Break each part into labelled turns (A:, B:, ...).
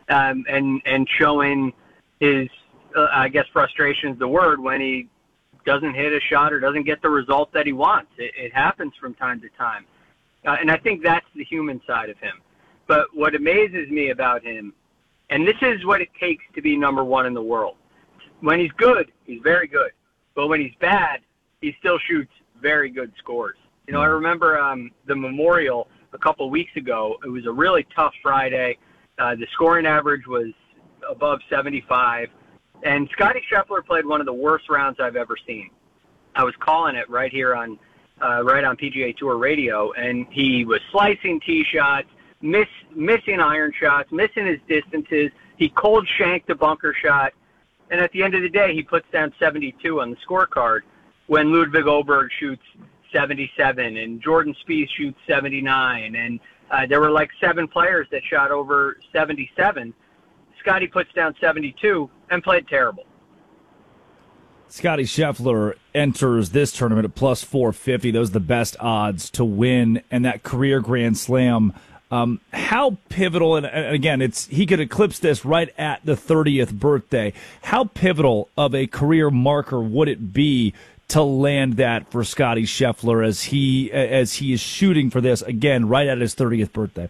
A: and showing his, I guess frustration is the word, when he doesn't hit a shot or doesn't get the result that he wants. It happens from time to time. And I think that's the human side of him. But what amazes me about him, and this is what it takes to be number one in the world. When he's good, he's very good. But when he's bad, he still shoots very good scores. You know, I remember the Memorial a couple of weeks ago. It was a really tough Friday. The scoring average was above 75. And Scottie Scheffler played one of the worst rounds I've ever seen. I was calling it right here on PGA Tour Radio, and he was slicing tee shots, missing iron shots, missing his distances. He cold shanked a bunker shot, and at the end of the day, he puts down 72 on the scorecard when Ludwig Oberg shoots 77 and Jordan Spieth shoots 79, and there were like 7 players that shot over 77. Scotty puts down 72 and played terrible.
B: Scottie Scheffler enters this tournament at plus 450. Those are the best odds to win, and that career Grand Slam. How pivotal, and again, he could eclipse this right at the 30th birthday. How pivotal of a career marker would it be to land that for Scottie Scheffler as he is shooting for this again right at his 30th birthday?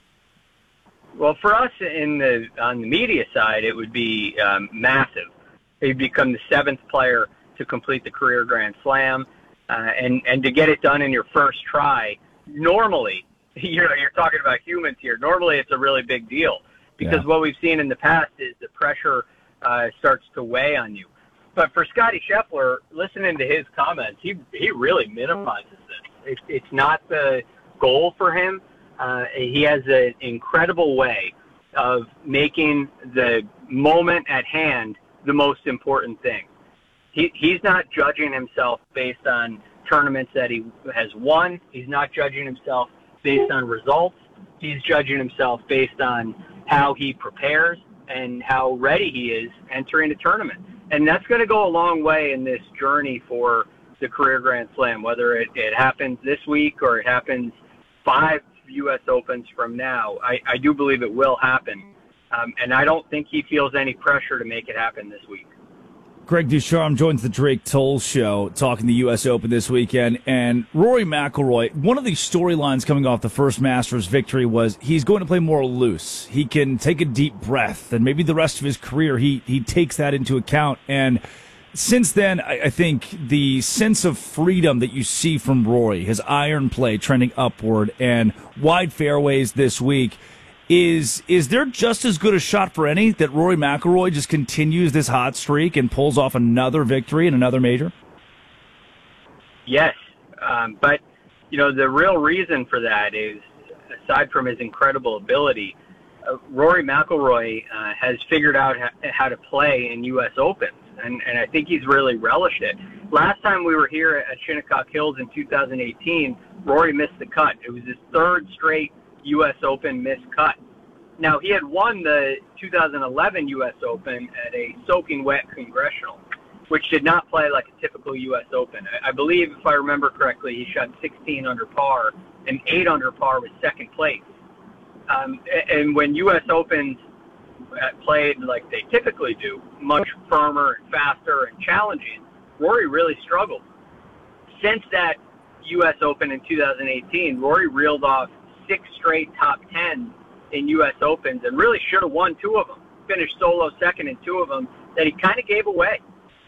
A: Well, for us on the media side, it would be massive. He'd become the 7th player to complete the career Grand Slam, and to get it done in your first try. Normally, you're talking about humans here. Normally, it's a really big deal because what we've seen in the past is the pressure starts to weigh on you. But for Scottie Scheffler, listening to his comments, he really minimizes this. It's not the goal for him. He has an incredible way of making the moment at hand the most important thing. He's not judging himself based on tournaments that he has won. He's not judging himself based on results. He's judging himself based on how he prepares and how ready he is entering a tournament. And that's going to go a long way in this journey for the career Grand Slam, whether it happens this week or it happens 5 U.S. Opens from now. I do believe it will happen. And I don't think he feels any pressure to make it happen this week.
B: Greg Ducharme joins the Drake Toll Show talking the U.S. Open this weekend. And Rory McIlroy, one of the storylines coming off the first Masters victory was he's going to play more loose. He can take a deep breath, and maybe the rest of his career he takes that into account. And since then, I think the sense of freedom that you see from Rory, his iron play trending upward and wide fairways this week, is there just as good a shot for any that Rory McIlroy just continues this hot streak and pulls off another victory in another major?
A: Yes, but the real reason for that is, aside from his incredible ability, Rory McIlroy has figured out how to play in U.S. Opens, and I think he's really relished it. Last time we were here at Shinnecock Hills in 2018, Rory missed the cut. It was his 3rd straight U.S. Open missed cut. Now, he had won the 2011 U.S. Open at a soaking wet Congressional, which did not play like a typical U.S. Open. I believe, if I remember correctly, he shot 16 under par, and 8 under par was second place. And when U.S. Opens played like they typically do, much firmer and faster and challenging, Rory really struggled. Since that U.S. Open in 2018, Rory reeled off 6 straight top 10s in U.S. Opens and really should have won 2 of them. Finished solo second in 2 of them that he kind of gave away.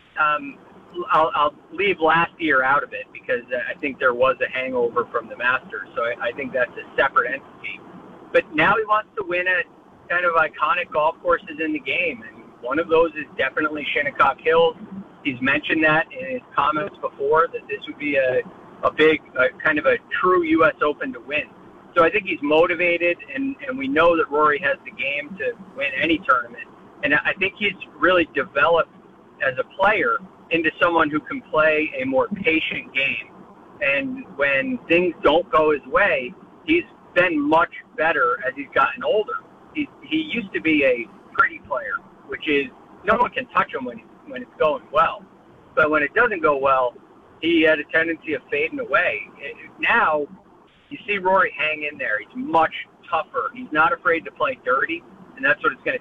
A: I'll leave last year out of it because I think there was a hangover from the Masters, so I think that's a separate entity. But now he wants to win at kind of iconic golf courses in the game, and one of those is definitely Shinnecock Hills. He's mentioned that in his comments before, that this would be a big, kind of a true U.S. Open to win. So I think he's motivated, and we know that Rory has the game to win any tournament. And I think he's really developed as a player into someone who can play a more patient game. And when things don't go his way, he's been much better as he's gotten older. He used to be a pretty player, which is no one can touch him when it's going well. But when it doesn't go well, he had a tendency of fading away. Now, you see Rory hang in there. He's much tougher. He's not afraid to play dirty, and that's what it's going to